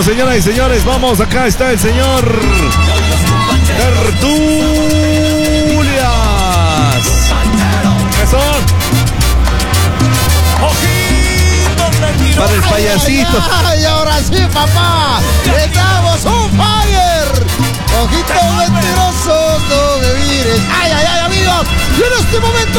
Bueno, señoras y señores, vamos, acá está el señor Tertulias. ¿Qué son? Para el payasito. Ay, ahora sí, papá. Estamos on fire. Ojitos mentirosos, no me mires. Ay, ay, ay, amigos. Y en este momento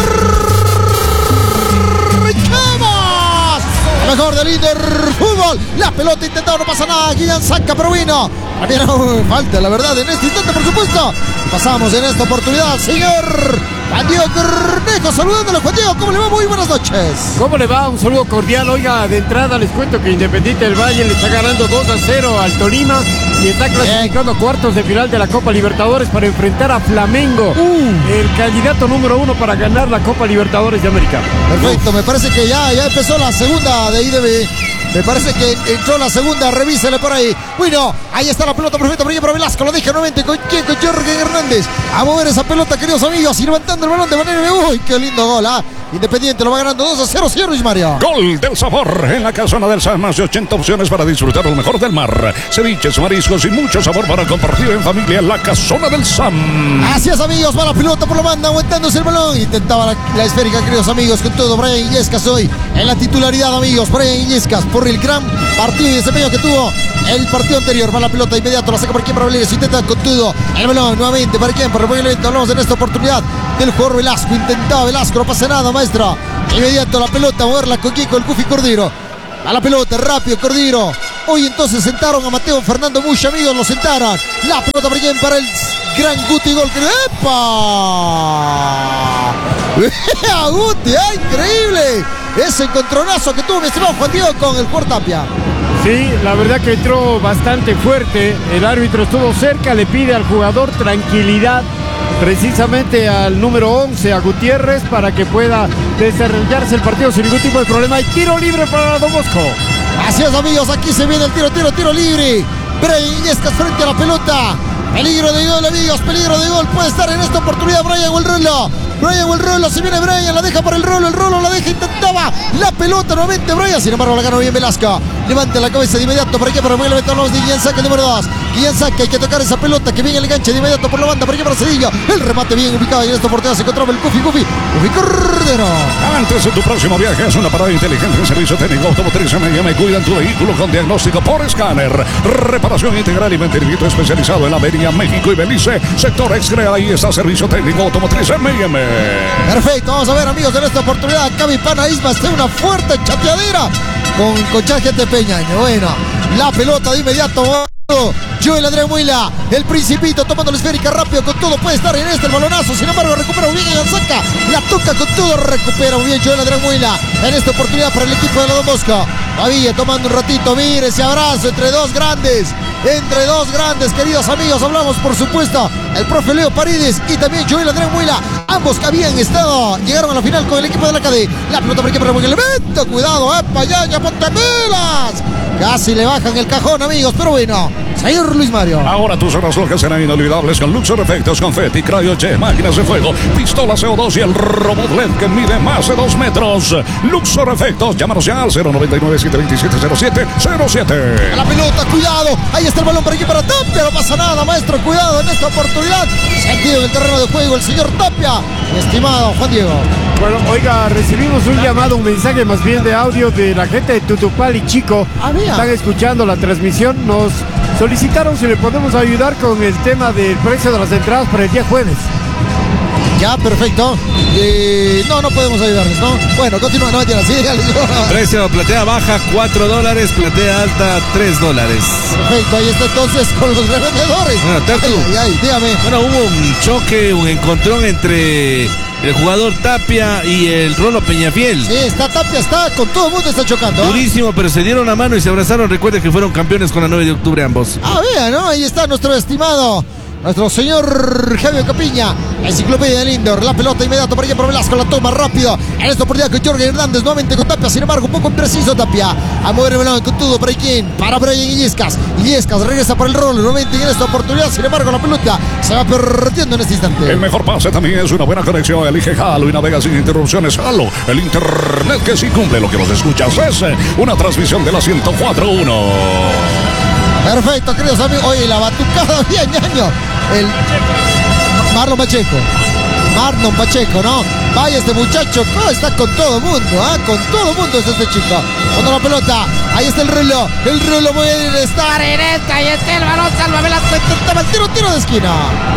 arrancamos. Lo mejor del Interfútbol. La pelota intentado, no pasa nada. Guillán saca, pero vino. También falta, la verdad, en este instante, por supuesto. Pasamos en esta oportunidad, señor Juan Diego Cornejo, saludándole. Juan Diego, ¿cómo le va? Muy buenas noches. ¿Cómo le va? Un saludo cordial. Oiga, de entrada les cuento que Independiente del Valle le está ganando 2-0 al Tolima y está clasificando a cuartos de final de la Copa Libertadores para enfrentar a Flamengo, el candidato número 1 para ganar la Copa Libertadores de América. Perfecto, me parece que ya empezó la segunda de IDB. Me parece que entró la segunda, revísele por ahí. Bueno, ahí está la pelota perfecta para Velasco. Lo deja nuevamente con Jorge Hernández. A mover esa pelota, queridos amigos. Y levantando el balón de manera. Uy, qué lindo gol, ¿ah? Independiente lo va ganando 2-0, señor Luis Mario. Gol del sabor en la casona del San. Más de 80 opciones para disfrutar lo mejor del mar. Ceviches, mariscos y mucho sabor para compartir en familia en la casona del Sam. Así es, amigos, va la pelota por la banda, aguantándose el balón. Intentaba la esférica, queridos amigos, con todo. Brian Illescas hoy en la titularidad, amigos. Brian Illescas por el gran partido y desempeño que tuvo el partido anterior. Va la pelota inmediato, la saca por quien para Valerio. Intenta con todo el balón nuevamente para quien. Por el evento hablamos en esta oportunidad del jugador Velasco. Intentaba Velasco, no pasa nada, maestro. Inmediato la pelota, moverla con Kiko, el Cufi Cordero. A la pelota, rápido Cordero. Hoy entonces sentaron a Mateo Fernando Mucha, amigos, lo sentaron. La pelota para quien, para el gran Guti, gol. ¡Epa! Guti, ¡ay, increíble! Ese encontronazo que tuvo mi estimado Juan Diego con el jugador Tapia. Sí, la verdad que entró bastante fuerte. El árbitro estuvo cerca, le pide al jugador tranquilidad, precisamente al número 11, a Gutiérrez, para que pueda desarrollarse el partido sin ningún tipo de problema. Hay tiro libre para Don Bosco. Así es, amigos, aquí se viene el tiro libre. Brian Illescas frente a la pelota. Peligro de gol, amigos, peligro de gol. Puede estar en esta oportunidad Brian Huelrolo. Se viene Brian, la deja para el Rolo la deja, intentaba la pelota nuevamente Brian, sin embargo la ganó bien Velasco. Levanta la cabeza de inmediato, ¿para qué? Para el evento hablamos de Guillén Saca, el número 2. Guillén Saca, hay que tocar esa pelota, que viene el ganche de inmediato por la banda, ¿para qué? Para Cedillo. El remate bien ubicado y en esta oportunidad se encontraba el Cufi Cordero. Antes de tu próximo viaje, es una parada inteligente en servicio técnico automotriz M&M. Cuidan tu vehículo con diagnóstico por escáner, reparación integral y mantenimiento especializado en América, México y Belice. Sector Extra, ahí está servicio técnico automotriz M&M. Perfecto, vamos a ver, amigos, en esta oportunidad Cavi Pana Ismas tiene una fuerte chateadera con Chajete Peñaño. Bueno, la pelota de inmediato Joel Adrián Muila, el Principito tomando la esférica rápido con todo, puede estar en el balonazo, sin embargo recupera muy bien Saca, la toca con todo, recupera muy bien Joel Adrián Muila en esta oportunidad para el equipo de la Don Bosco. Todavía tomando un ratito, mire ese abrazo entre dos grandes, queridos amigos. Hablamos, por supuesto, el profe Leo Paredes y también Joel Adrián Muila, ambos que habían llegaron a la final con el equipo de la Cadena. La pelota para el evento, cuidado, epa, ya, ponte pilas. Casi le bajan el cajón, amigos, pero bueno, señor Luis Mario. Ahora tus horas locas serán inolvidables con Luxor Efectos, confeti, cryojet, máquinas de fuego, pistola CO2 y el robot LED que mide más de 2 metros. Luxor Efectos, llámanos ya al 099-727-0707. La pelota, cuidado, ahí está el balón para aquí para Tapia, no pasa nada, maestro, cuidado en esta oportunidad. Sentido en el terreno de juego el señor Tapia, estimado Juan Diego. Bueno, oiga, recibimos un llamado, un mensaje más bien de audio de la gente de Tutupal y Chico. Están escuchando la transmisión, nos solicitaron si le podemos ayudar con el tema del precio de las entradas para el día jueves. Ya, perfecto. No podemos ayudarles, ¿no? Bueno, continúa, no entiendo, sí, dígale. Precio platea baja $4, platea alta $3. Perfecto, ahí está entonces con los revendedores. Bueno, Tertu, dígame. Bueno, hubo un choque, un encontrón entre el jugador Tapia y el Rolo Peñafiel. Sí, Tapia está con todo el mundo, está chocando. Durísimo, pero se dieron la mano y se abrazaron. Recuerden que fueron campeones con la 9 de octubre ambos. Vea, ¿no? Ahí está nuestro estimado, nuestro señor Javier Capiña, enciclopedia del Indoor. La pelota inmediato para allá para Velasco, la toma rápido. En esta oportunidad con Jorge Hernández, nuevamente con Tapia, sin embargo un poco impreciso Tapia. A mover el balón con todo para quién, para Brian Illescas. Illescas regresa para el rol, nuevamente en esta oportunidad, sin embargo la pelota se va perdiendo en este instante. El mejor pase también es una buena conexión. Elige Halo y navega sin interrupciones. Halo, el internet que sí cumple lo que los escuchas. Es una transmisión de la 104.1. Perfecto, queridos amigos. Oye, la batucada bien, ñaño. El Marlon Pacheco, ¿no? Vaya este muchacho, está con todo mundo, ¿ah? Con todo mundo es este chico. Cuando la pelota, ahí está el Rulo puede estar en esta, ahí está el balón, Salva Velasco, intentaba el tiro de esquina.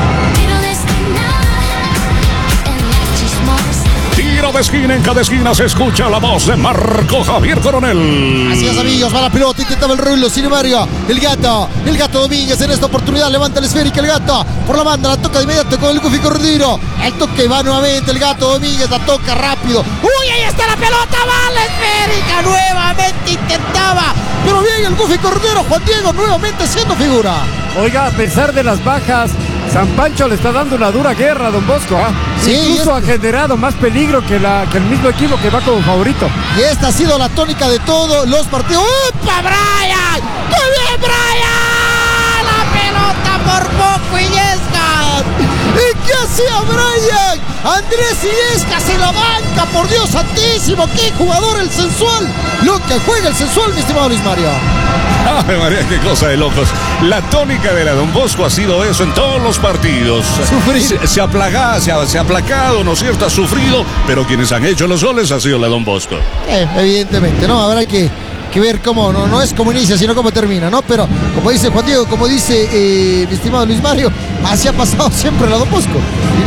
Tiro de esquina, en cada esquina se escucha la voz de Marco Javier Coronel. Así es, amigos, va la pelota, intentaba el Rulo, sin embargo, el gato Domínguez en esta oportunidad levanta la esférica, el gato por la banda, la toca de inmediato con el Gufi Cordero. El toque va nuevamente, el gato Domínguez la toca rápido. ¡Uy, ahí está la pelota! ¡Va la esférica! Nuevamente intentaba, pero bien el Gufi Cordero, Juan Diego nuevamente siendo figura. Oiga, a pesar de las bajas, San Pancho le está dando una dura guerra a Don Bosco, ¿ah? Sí, incluso ha generado más peligro que el mismo equipo que va como favorito. Y esta ha sido la tónica de todos los partidos. ¡Upa, Brian! ¡Qué bien, Brian! La pelota por poco, Illescas. ¿Y qué hacía Brian? Andrés Illescas en la banca, por Dios santísimo. ¡Qué jugador el sensual! Lo que juega el sensual, mi estimado Luis Mario. ¡Ay, María, qué cosa de locos! La tónica de la Don Bosco ha sido eso en todos los partidos. Sufrir. Se ha aplacado, ¿no es cierto? Ha sufrido, pero quienes han hecho los goles ha sido la Don Bosco. Evidentemente, ¿no? Habrá que ver cómo, no es cómo inicia, sino cómo termina, ¿no? Pero como dice Juan Diego, como dice mi estimado Luis Mario, así ha pasado siempre la Don Bosco.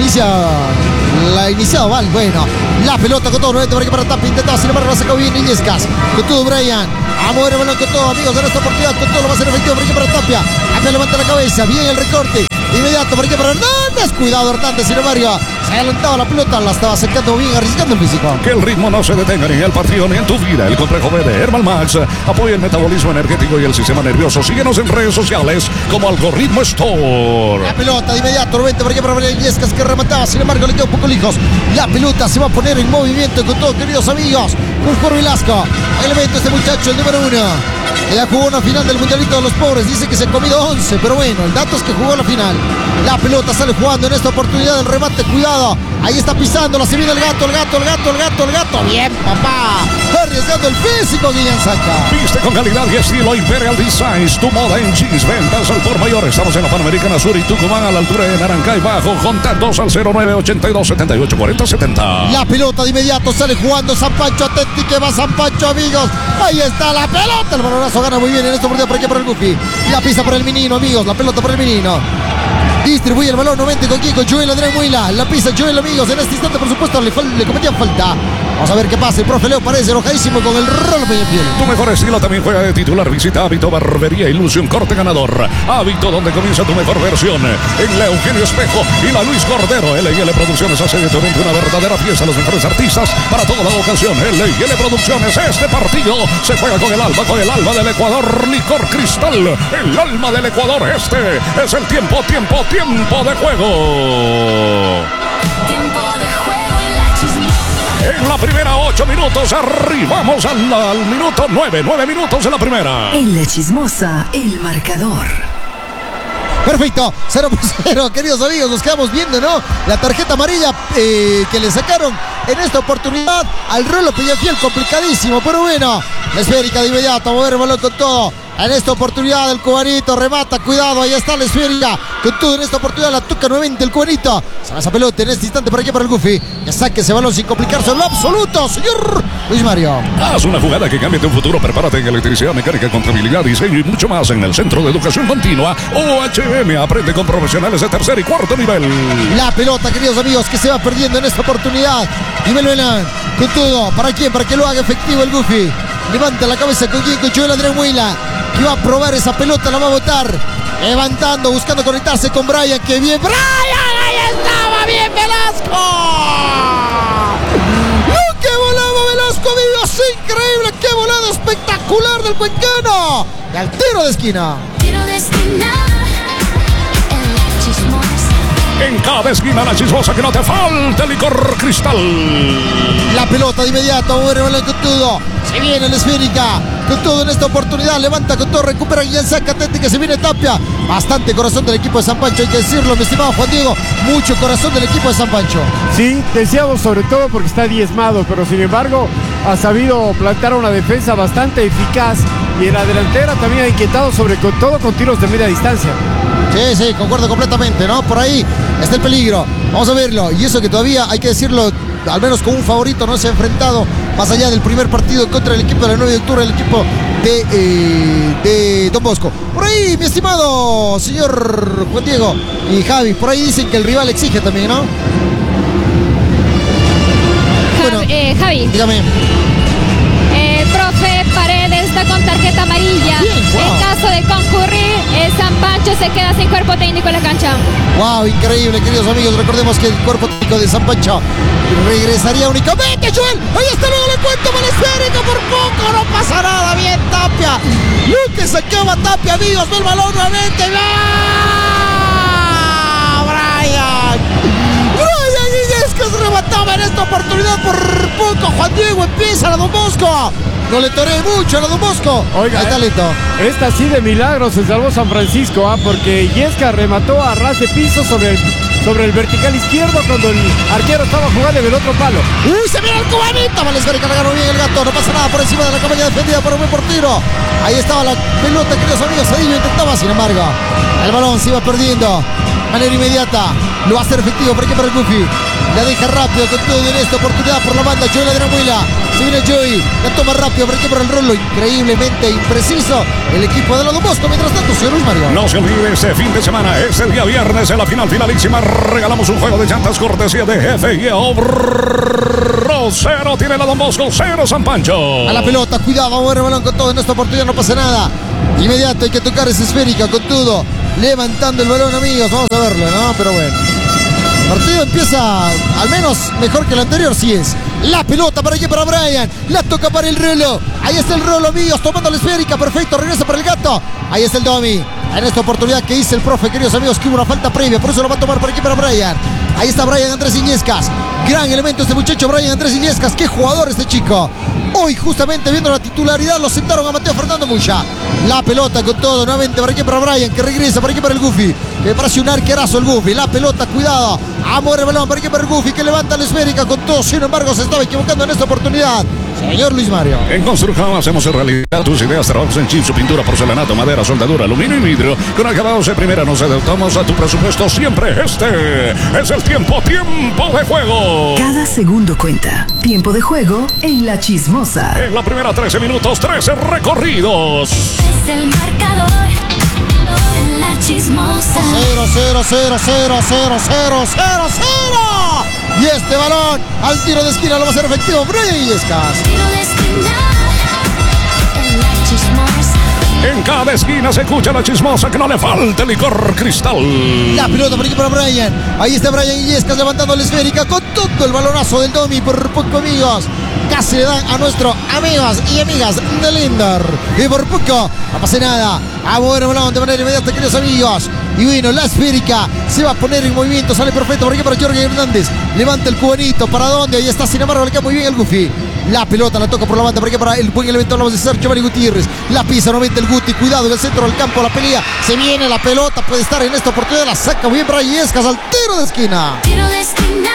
La ha iniciado mal, bueno. La pelota con todo, nuevamente para que para Tapia, intentaba, sin embargo, la sacó bien Illescas. Con todo Brian. A mover el balón con todo, amigos, en esta oportunidad, con todo lo va a ser efectivo para que para Tapia. Acá levanta la cabeza, bien el recorte. Inmediato para que para Hernández. Cuidado Hernández, sin embargo, se ha adelantado la pelota, la estaba sacando bien, arriesgando el físico. Que el ritmo no se detenga ni en el partido ni en tu vida. El complejo B de Hermal Max apoya el metabolismo energético y el sistema nervioso. Síguenos en redes sociales como Algoritmo Store. La pelota de inmediato, 90 para que para Illescas que remataba, sin embargo le quedó un poco lejos. La pelota se va a poner en movimiento con todos, queridos amigos. Con Jorge Velasco, elemento este muchacho, el número 1. Ella jugó una final del Mundialito de los Pobres, dice que se ha comido 11, pero bueno, el dato es que jugó la final. La pelota sale jugando en esta oportunidad, el remate, cuidado, ahí está pisándola, se viene el gato. Bien, papá, arriesgando el físico, Guillén Saca. Viste con calidad y estilo Imperial Designs, tu moda en jeans, ventas al por mayor. Estamos en la Panamericana Sur y Tucumán, a la altura de Naranjay Bajo. Contactos al 0982784070. La pelota de inmediato sale jugando San Pancho, atenti que va San Pancho, amigos. Ahí está la pelota, el balonazo gana muy bien en esta oportunidad por aquí para el Gufi. La pisa para el menino, amigos, la pelota para el menino. Distribuye el balón nuevamente con Kiko, Joel Adrián Muila. La pisa Joel, amigos, en este instante por supuesto le cometían falta. Vamos a ver qué pasa, el profe Leo parece enojadísimo con el Rolo Peñafiel. Tu mejor estilo también juega de titular. Visita Hábito Barbería Ilusión Corte Ganador. Hábito, donde comienza tu mejor versión. En la Eugenio Espejo y la Luis Cordero. L&L Producciones hace de tu evento una verdadera fiesta. Los mejores artistas para toda la ocasión. L&L Producciones, este partido se juega con el alma del Ecuador. Licor Cristal, el alma del Ecuador. Este es el tiempo de juego. En la primera 8 minutos, arribamos al minuto 9 minutos en la primera. En la chismosa, el marcador. Perfecto, 0-0, queridos amigos, nos quedamos viendo, ¿no? La tarjeta amarilla que le sacaron en esta oportunidad al Rolo Peñafiel, complicadísimo, pero bueno, la esférica de inmediato, a mover el balón con todo. En esta oportunidad el cubanito remata, cuidado, ahí está la esférica. Con todo en esta oportunidad la toca nuevamente el cubanito. Se va esa pelota en este instante para aquí para el Gufi. Ya saque ese balón sin complicarse en lo absoluto, señor Luis Mario. Haz una jugada que cambie tu futuro. Prepárate en electricidad, mecánica, contabilidad, diseño y mucho más en el Centro de Educación Continua OHM. Aprende con profesionales de tercer y cuarto nivel. La pelota, queridos amigos, que se va perdiendo en esta oportunidad. Y Belén, con todo, ¿para quién? Para que lo haga efectivo el Gufi. Levanta la cabeza con quien, con Joel Adrián Muila, que va a probar esa pelota, la va a botar. Levantando, buscando conectarse con Brian. ¡Qué bien! ¡Brian! ¡Ahí estaba! ¡Bien, Velasco! ¡Lo que volaba Velasco, amigos! ¡Increíble! ¡Qué volada espectacular del cuencano! Y al tiro de esquina. Tiro de esquina. En cada esquina la chismosa, que no te falte Licor Cristal. La pelota de inmediato, muere balón con todo. Se viene la esférica. Con todo en esta oportunidad. Levanta con todo, recupera y saca atente que se viene Tapia. Bastante corazón del equipo de San Pancho, hay que decirlo, mi estimado Juan Diego. Mucho corazón del equipo de San Pancho. Sí, deseamos sobre todo porque está diezmado, pero sin embargo ha sabido plantar una defensa bastante eficaz y en la delantera también ha inquietado sobre todo con tiros de media distancia. Sí, concuerdo completamente, ¿no? Por ahí está el peligro. Vamos a verlo. Y eso que todavía, hay que decirlo, al menos con un favorito no se ha enfrentado más allá del primer partido contra el equipo del 9 de octubre, el equipo de Don Bosco. Por ahí, mi estimado señor Juan Diego y Javi, por ahí dicen que el rival exige también, ¿no? Bueno, Javi. dígame. Profe Paredes está con tarjeta amarilla. Bien, wow. En caso de concurrir, San Pancho se queda sin cuerpo técnico en la cancha. Wow, increíble, queridos amigos. Recordemos que el cuerpo técnico de San Pancho regresaría únicamente. Joel, ahí está, luego le cuento mal esférico, por poco no pasa nada. Bien, Tapia. Luque se acaba Tapia, amigos. Ve el balón nuevamente. Brian Illescas remataba en esta oportunidad por poco. Juan Diego empieza la Don Bosco. No le toré mucho a la Don Bosco. Oiga, ahí está lento. Esta sí de milagro se salvó San Francisco, porque Illescas remató a ras de piso sobre el vertical izquierdo cuando el arquero estaba jugando en el otro palo. Se viene el cubanito. Vale, esférica, la ganó bien el gato. No pasa nada por encima de la campaña defendida por un buen portero. Ahí estaba la pelota, queridos amigos. Cedillo intentaba, sin embargo, el balón se iba perdiendo. Manera inmediata. Lo va a hacer efectivo por aquí para el Goofy. La deja rápido con todo en esta oportunidad por la banda. Joey Ladramuela. Se viene Joey. La toma rápido por aquí para el Rolo. Increíblemente impreciso el equipo de la Don Bosco. Mientras tanto, señor Luis Mario. No se olvide, este fin de semana, este día viernes, en la finalísima, regalamos un juego de llantas cortesía de FG Obro. 0 tiene la Don Bosco, 0 San Pancho. A la pelota, cuidado, vamos a ver el balón con todo. En esta oportunidad no pasa nada. Inmediato hay que tocar esa esférica con todo. Levantando el balón, amigos. Vamos a verlo, ¿no? Pero bueno. El partido empieza al menos mejor que el anterior, sí es. La pelota para aquí para Brian. La toca para el Rolo. Ahí está el Rolo, amigos, tomando la esférica. Perfecto, regresa para el gato. Ahí está el Domi. En esta oportunidad que dice el profe, queridos amigos, que hubo una falta previa. Por eso lo va a tomar por aquí para Brian. Ahí está Brian Andrés Illescas. Gran elemento este muchacho, Brian Andrés Illescas. Qué jugador este chico. Hoy, justamente viendo la titularidad, lo sentaron a Mateo Fernando Mucha. La pelota con todo, nuevamente para aquí para Brian, que regresa para aquí para el Goofy. Que parece un arquerazo el Goofy. La pelota, cuidado. Amor el balón para aquí para el Goofy, que levanta la esférica con todo. Sin embargo, se estaba equivocando en esta oportunidad. Señor Luis Mario. En Construcción hacemos en realidad tus ideas. Trabajos en chip, pintura, porcelanato, madera, soldadura, aluminio y vidrio. Con acabados de primera nos adaptamos a tu presupuesto siempre. Este es el tiempo de juego. Cada segundo cuenta. Tiempo de juego en La Chismosa. En la primera 13 minutos, 13 recorridos. Es el marcador en La Chismosa. 0. Y este balón al tiro de esquina lo va a hacer efectivo Brian Illescas. Tiro de esquina en La Chismosa. En cada esquina se escucha la chismosa, que no le falte licor Cristal. La pelota por aquí para Brian. Ahí está Brian Illescas levantando la esférica con todo el balonazo del Domi. Por poco, amigos, casi le dan a nuestros amigos y amigas de Lindor. Y por poco, no pasa nada. A mover el balón de manera inmediata, queridos amigos. Y bueno, la esférica se va a poner en movimiento. Sale perfecto por aquí para Jorge Hernández. Levanta el cubanito. ¿Para dónde? Ahí está, sin embargo, le queda muy bien el Goofy. La pelota la toca por la banda por aquí para el buen elemento. Hablamos de Sergio Giovanni Gutiérrez. La pisa nuevamente el Guti. Cuidado en el centro del campo. La pelea. Se viene la pelota. Puede estar en esta oportunidad. La saca muy bien Brian Illescas al tiro de esquina. Tiro de esquina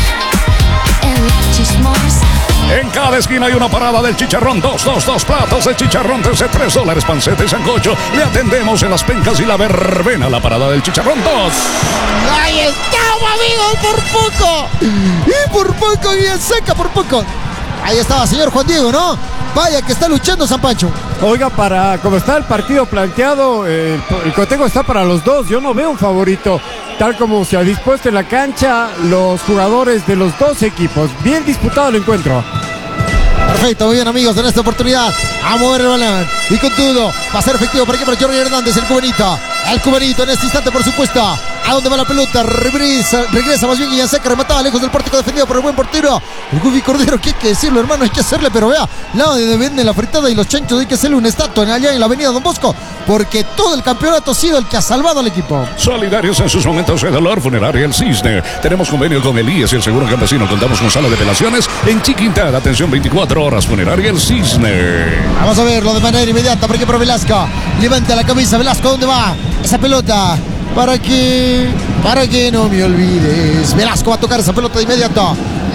en La Chismosa. En cada esquina hay una parada del chicharrón. Dos platos de chicharrón desde $3. Panceta y sancocho. Le atendemos en las pencas y la verbena. La parada del chicharrón 2. Ahí estamos, amigos, por poco. Y por poco, bien seca, por poco. Ahí estaba, señor Juan Diego, ¿no? Vaya que está luchando San Pancho. Oiga, para como está el partido planteado, el cotejo está para los dos. Yo no veo un favorito. Tal como se ha dispuesto en la cancha los jugadores de los dos equipos. Bien disputado el encuentro. Perfecto, muy bien, amigos, en esta oportunidad a mover el balón y con todo va a ser efectivo por aquí para Jorge Hernández, el cubanito en este instante, por supuesto. ¿A dónde va la pelota? Regresa más bien Guillaseca, remataba lejos del pórtico, defendido por el buen portero el Goofy Cordero. Que hay que decirlo, hermano, hay que hacerle, pero vea, lado de vende la fritada y los chanchos, hay que hacerle una estatua allá en la avenida Don Bosco, porque todo el campeonato ha sido el que ha salvado al equipo. Solidarios en sus momentos de dolor, Funeraria El Cisne. Tenemos convenio con Elías y el Seguro Campesino. Contamos con sala de apelaciones en Chiquintada. Atención 24 horas, Funeraria El Cisne. Vamos a verlo de manera inmediata, porque por Velasco. Levanta la cabeza, Velasco, ¿dónde va? Esa pelota. Para que no me olvides. Velasco va a tocar esa pelota de inmediato.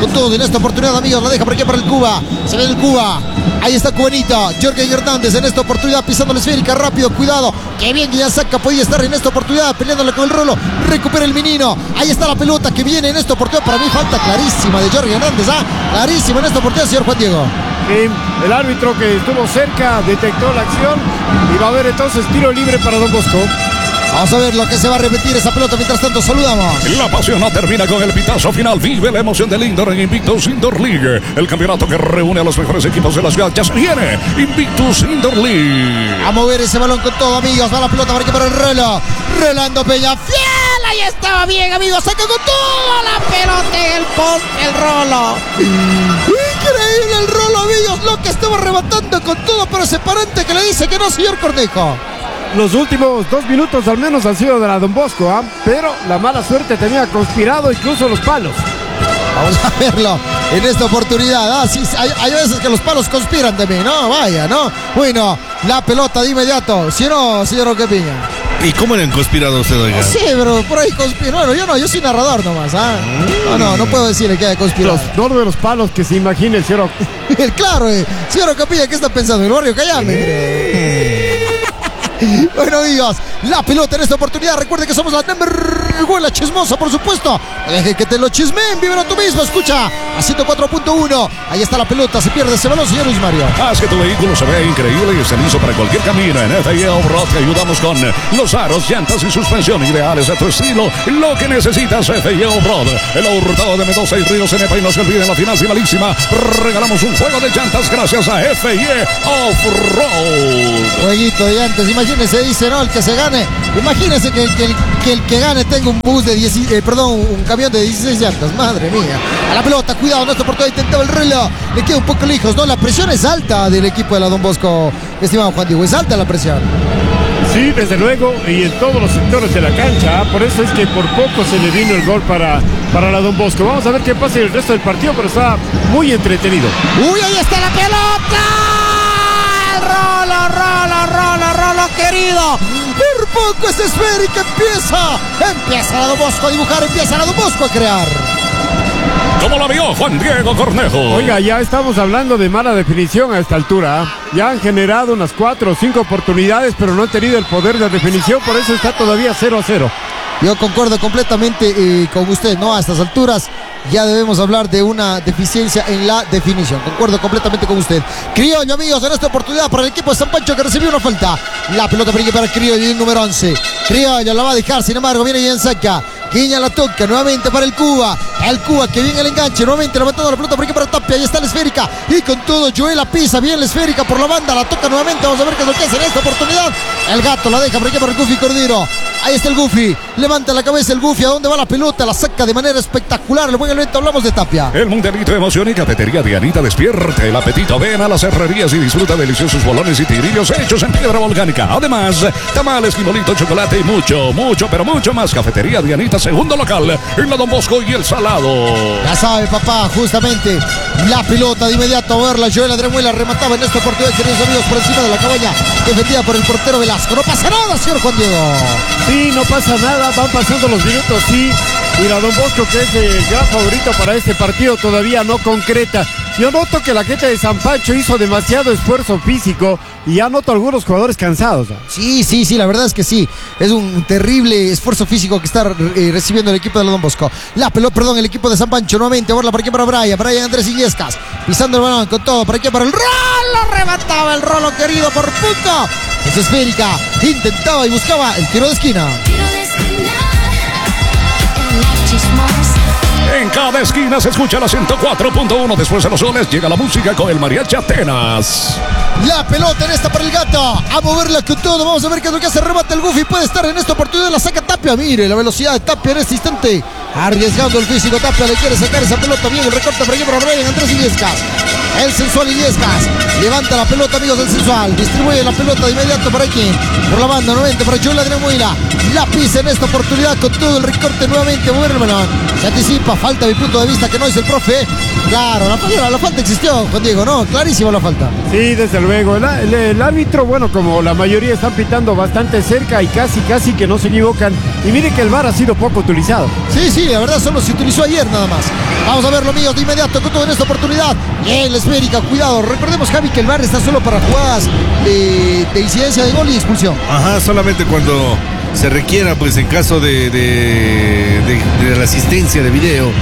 con todo en esta oportunidad, amigos. La deja por aquí para el Cuba. Se ve el Cuba. Ahí está Cubanito. Jorge Hernández en esta oportunidad pisando la esférica. Rápido, cuidado. Qué bien que ya saca. Podía estar en esta oportunidad peleándola con el Rolo. Recupera el menino. Ahí está la pelota que viene en esta oportunidad. Para mí falta clarísima de Jorge Hernández. Clarísima en esta oportunidad, señor Juan Diego. El árbitro que estuvo cerca detectó la acción y va a haber entonces tiro libre para Don Bosco. Vamos a ver lo que se va a repetir esa pelota. Mientras tanto, saludamos. La pasión no termina con el pitazo final. Vive la emoción del Indoor en Invictus Indoor League. El campeonato que reúne a los mejores equipos de la ciudad. Ya se viene Invictus Indoor League. A mover ese balón con todo, amigos. Va la pelota para que para el Rolo. Rolando Peña. Fiel. Ahí estaba bien, amigos. Saca con toda la pelota en el poste el Rolo. Increíble el Rolo, amigos. Lo que estaba arrebatando con todo, pero separante que le dice que no, señor Cornejo. Los últimos 2 minutos al menos han sido de la Don Bosco, pero la mala suerte tenía conspirado incluso los palos. Vamos a verlo en esta oportunidad. Sí, hay veces que los palos conspiran también, ¿no? Vaya, ¿no? Bueno, la pelota de inmediato. ¿Sí o no, señor Oquepiña? ¿Y cómo le han conspirado usted, oiga? Sí, pero por ahí conspira. Bueno, yo soy narrador nomás, No puedo decirle que haya conspirado. Los de los palos que se imagine el señor Claro, señor Oquepiña, ¿qué está pensando? ¿El barrio Cayame? Bueno, amigos, la pelota en esta oportunidad. Recuerde que somos la Nemerhuela Chismosa, por supuesto. Deje que te lo chismeen, vívelo tú mismo. Escucha a 104.1. Ahí está la pelota, se pierde ese balón, señor Luis Mario. Haz que tu vehículo se vea increíble y esté listo para cualquier camino. En FIE Off-Road te ayudamos con los aros, llantas y suspensión ideales a tu estilo. Lo que necesitas, FIE Off-Road. El Hurtado de Mendoza y Ríos NP. Y no se olviden la final finalísima. Regalamos un juego de llantas gracias a FIE Off-Road. Jueguito de llantas, imagínese, dice, ¿no? El que se gane. Imagínese que el que gane tenga un bus de un camión de 16 llantas. Madre mía. A la pelota, cuidado, nuestro portero intentaba el reloj. Le queda un poco lejos, ¿no? La presión es alta del equipo de la Don Bosco, estimado Juan Diego. Es alta la presión. Sí, desde luego, y en todos los sectores de la cancha. Por eso es que por poco se le vino el gol para la Don Bosco. Vamos a ver qué pasa en el resto del partido, pero está muy entretenido. ¡Uy, ahí está la pelota! Rolo, querido. Por poco esa esférica empieza la Don Bosco a dibujar, empieza la Don Bosco a crear. ¿Cómo la vio Juan Diego Cornejo? Oiga, ya estamos hablando de mala definición a esta altura. Ya han generado unas 4 o 5 oportunidades, pero no han tenido el poder de definición, por eso está todavía 0-0. Yo concuerdo completamente con usted, ¿no? A estas alturas ya debemos hablar de una deficiencia en la definición. Concuerdo completamente con usted. Criollo, amigos, en esta oportunidad para el equipo de San Pancho que recibió una falta. La pelota para el Criollo, el número 11. Criollo la va a dejar, sin embargo, viene bien saca. Quiña la toca nuevamente para el Cuba. El Cuba que viene el enganche. Nuevamente levantando la pelota por aquí para Tapia. Ahí está la esférica. Y con todo, Joel pisa bien la esférica por la banda. La toca nuevamente. Vamos a ver qué es lo que hace en esta oportunidad. El Gato la deja por aquí para el Goofy Cordero. Ahí está el Goofy. Levanta la cabeza el Goofy. ¿A dónde va la pelota? La saca de manera espectacular. El buen elemento. Hablamos de Tapia. El mundialito de emoción y cafetería Dianita despierte el apetito. Ven a las herrerías y disfruta deliciosos bolones y tigrillos hechos en piedra volcánica. Además, tamales, quimolito, chocolate y mucho, pero mucho más. Cafetería Dianita, segundo local en la Don Bosco y el Salado. Ya sabe, papá, justamente la pelota de inmediato a verla. Joel Adremuela remataba en esta oportunidad, queridos amigos, por encima de la cabaña, defendida por el portero Velasco. No pasa nada, señor Juan Diego. Sí, no pasa nada, van pasando los minutos, sí. Y la Don Bosco, que es el gran favorito para este partido, todavía no concreta. Yo noto que la gente de San Pancho hizo demasiado esfuerzo físico y ya noto algunos jugadores cansados. Sí, la verdad es que sí. Es un terrible esfuerzo físico que está recibiendo el equipo de la Don Bosco. El equipo de San Pancho nuevamente. Borla para aquí para Brian Andrés Illescas. Pisando el balón con todo. Para aquí para el Rolo. Remataba el Rolo querido por punto. Es esférica. Intentaba y buscaba el tiro de esquina. En cada esquina se escucha la 104.1. Después de los soles llega la música con el Mariachi Atenas. La pelota en esta para el Gato. A moverla con todo. Vamos a ver qué es lo que hace. Remata el Goofy. Puede estar en esta oportunidad. La saca Tapia. Mire la velocidad de Tapia en este instante. Arriesgando el físico. Tapia le quiere sacar esa pelota. Bien el recorte para aquí para Brian Andrés Illescas. El sensual Illescas. Levanta la pelota, amigos del sensual. Distribuye la pelota de inmediato para aquí. Por la banda, nuevamente para Joel Adrián Muila. La pisa en esta oportunidad con todo el recorte nuevamente. Mover el balón. Se anticipa. Falta, a mi punto de vista, que no es el profe. Claro, la falta existió, Juan Diego, ¿no? Clarísima la falta. Sí, desde luego. El árbitro, bueno, como la mayoría están pitando bastante cerca y casi que no se equivocan. Y mire que el VAR ha sido poco utilizado. Sí, la verdad solo se utilizó ayer nada más. Vamos a verlo, amigos, de inmediato con todo en esta oportunidad. Bien, la esférica, cuidado. Recordemos, Javi, que el VAR está solo para jugadas de incidencia de gol y expulsión. Ajá, solamente cuando se requiera, pues en caso de la asistencia de video.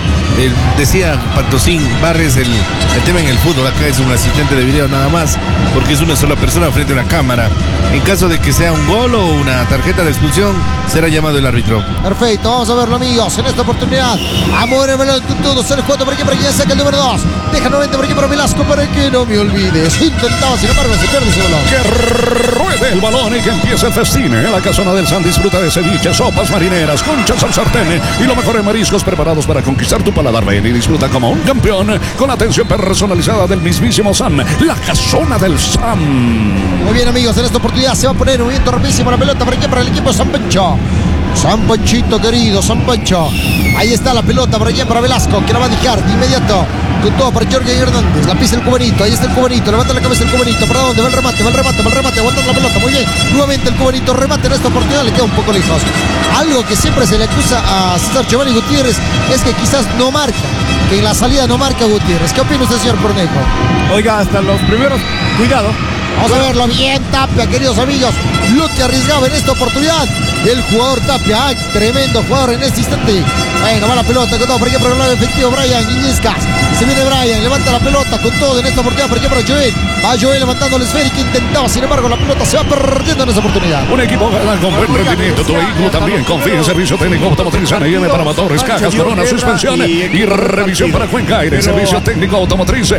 Decía Pantosín, VAR es el tema en el fútbol, acá es un asistente de video nada más, porque es una sola persona frente a una cámara. En caso de que sea un gol o una tarjeta de expulsión, será llamado el árbitro. Perfecto, vamos a verlo, amigos, en esta oportunidad. A mover el balón con todo, sale jugando por aquí, ya saca el número 2. Deja nuevamente por aquí para Velasco, para que no me olvides. Intentaba, sin embargo, se pierde ese balón. Que ruede el balón y que empiece el festín. En la Casona del San disfruta de ceviche, sopas marineras, conchas al sartén y lo mejor en mariscos preparados para conquistar tu paladar. Ven y disfruta como un campeón con atención personalizada del mismísimo Sam. La Casona del Sam. Muy bien, amigos, en esta oportunidad se va a poner un movimiento rapidísimo la pelota para aquí, para el equipo de San Pancho. San Panchito querido, San Pancho. Ahí está la pelota para allá, para Velasco, que la va a dejar de inmediato con todo para Jorge Hernández. La pisa el cubanito, ahí está el cubanito, levanta la cabeza el cubanito. ¿Para dónde? Va el remate, aguantando la pelota. Muy bien, nuevamente el cubanito remate en esta oportunidad, le queda un poco lejos. Algo que siempre se le acusa a César Giovanni Gutiérrez es que quizás no marca, que en la salida no marca Gutiérrez. ¿Qué opina usted, señor Cornejo? Oiga, hasta los primeros, cuidado. Vamos a verlo bien, Tapia, queridos amigos. Lo que arriesgaba en esta oportunidad el jugador Tapia. Tremendo jugador en este instante. Bueno, va la pelota con todo por aquí por el lado efectivo. Brian Illescas. Se viene Brian, levanta la pelota con todo en esta oportunidad por aquí para Joel. Va Joel levantando el esférico, intentaba, sin embargo la pelota se va perdiendo en esa oportunidad. Un equipo gana con buen rendimiento. Tu vehículo también confía en servicio técnico automotriz ANM para motores, cajas, coronas, suspensión y revisión para Cuenca Aire. Servicio técnico automotriz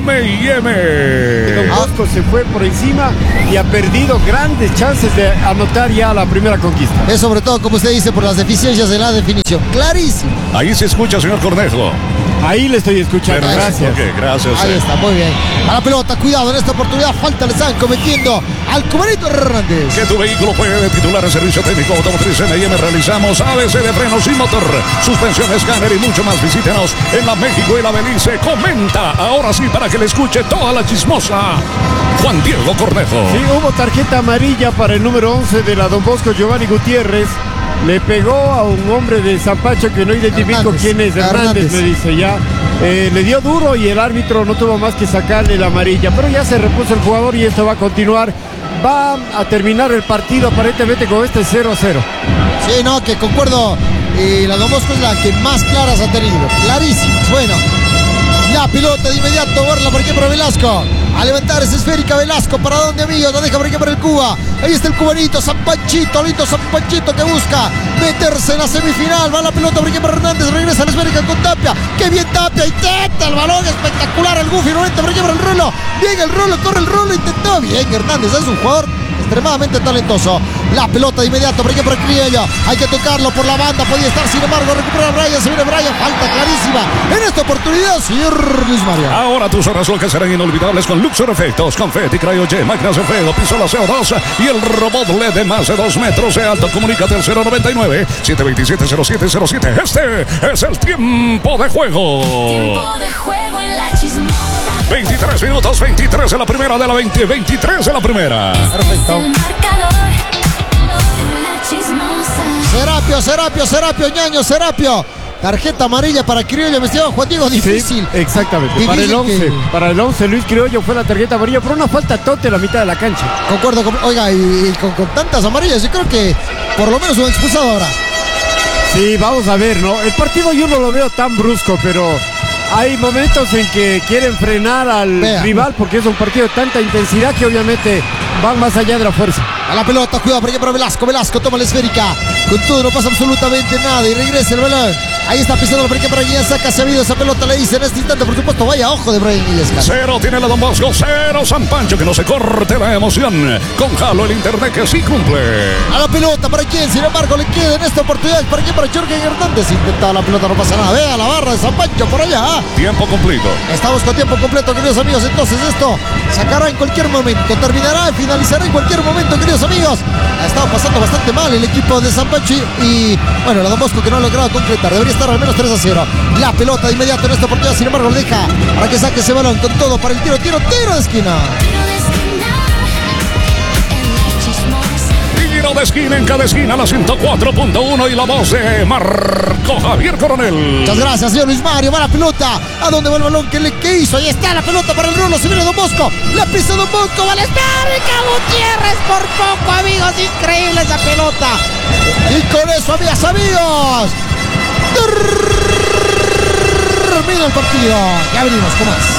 M&M. Don Bosco se fue por encima y ha perdido grandes chances de anotar ya la primera conquista. Es sobre todo, como usted dice, por las deficiencias de la definición. Clarísimo. Ahí se escucha, señor Cornejo. Ahí le estoy escuchando, gracias. Okay, gracias. Ahí está, muy bien. A la pelota, cuidado en esta oportunidad. Falta le están cometiendo al cubanito Hernández. Que tu vehículo juegue de titular en servicio técnico automotriz M&M. Realizamos ABC de frenos y motor, suspensión, escáner y mucho más. Visítenos en la México y la Belice. Comenta ahora sí para que le escuche toda la chismosa. Juan Diego Cornejo. Sí, hubo tarjeta amarilla para el número 11 de la Don Bosco, Giovanni Gutiérrez. Le pegó a un hombre de San Pancho que no identifico quién es. Hernández me dice ya. Le dio duro y el árbitro no tuvo más que sacarle la amarilla. Pero ya se repuso el jugador y esto va a continuar. Va a terminar el partido aparentemente con este 0-0. Sí, no, que concuerdo. La Don Bosco es la que más claras ha tenido. Clarísimas. Bueno. La pelota de inmediato, borla por aquí para Velasco. A levantar esa esférica Velasco. ¿Para dónde, amigos? La deja por aquí para el Cuba. Ahí está el cubanito, San Panchito, lindo San Panchito que busca meterse en la semifinal. Va la pelota por aquí para Hernández. Regresa la esférica con Tapia. ¡Qué bien Tapia! Intenta el balón. Espectacular el Goofy. 90 por aquí para el Rolo. Bien el Rolo, corre el Rolo. Intentó bien Hernández. Es un jugador extremadamente talentoso. La pelota de inmediato por aquí para el Criollo. Hay que tocarlo por la banda. Podía estar, sin embargo, recupera a Brian. Se viene Brian. Falta clarísima en esta oportunidad, señor Luis Mario. Ahora tus horas locas serán inolvidables con Luxor Efectos, Confetti, Cryojet, máquinas de fuego, pistola CO2 y el robot LED de más de 2 metros de alto. Comunícate al 099-727-0707. Este es el tiempo de juego. Tiempo de juego en la chismosa. 23 minutos, 23 de la primera de la 23 de la primera. Perfecto. El marcador en la chismosa. Serapio, ñaño, Serapio. Tarjeta amarilla para Criollo, me estimado Juan Diego, difícil. Sí, exactamente. Difícil Para el 11 Luis Criollo fue la tarjeta amarilla, pero una falta tote en la mitad de la cancha. Concuerdo con, oiga, y con tantas amarillas, yo creo que por lo menos un expulsado ahora. Sí, vamos a ver, ¿no? El partido yo no lo veo tan brusco, pero hay momentos en que quieren frenar al rival porque es un partido de tanta intensidad que obviamente van más allá de la fuerza. A la pelota, cuidado por aquí para Velasco. Velasco toma la esférica. Con todo no pasa absolutamente nada. Y regresa el balón. Ahí está pisando por aquí para quien saca. Se ha habido esa pelota, le dice en este instante, por supuesto. Vaya ojo de Brian Illescas. 0 tiene la Don Bosco, 0 San Pancho, que no se corte la emoción. Con Jalo el internet que sí cumple. A la pelota para quien, sin embargo, le queda en esta oportunidad. ¿Para quien? Para Jorge Hernández. Intentaba la pelota, no pasa nada. Vea la barra de San Pancho por allá. Tiempo cumplido. Estamos con tiempo completo, queridos amigos. Entonces esto sacará en cualquier momento, terminará y finalizará en cualquier momento, queridos amigos. Ha estado pasando bastante mal el equipo de San Pancho y bueno, la Don Bosco que no ha logrado concretar. Debería estar al menos 3-0. La pelota de inmediato en esta oportunidad, sin embargo, lo deja para que saque ese balón con todo para el tiro de esquina. Tiro de esquina En cada esquina, la 104.1 y la voz de Marco Javier Coronel. Muchas gracias, señor Luis Mario. Va la pelota. ¿A dónde va el balón? ¿Qué hizo? Ahí está la pelota para el Rulo. Se viene Don Bosco. La pisa Don Bosco. Va a estar Gutiérrez por poco, amigos. Increíble esa pelota. Y con eso, amigas, amigos, termina el partido. Ya venimos con más.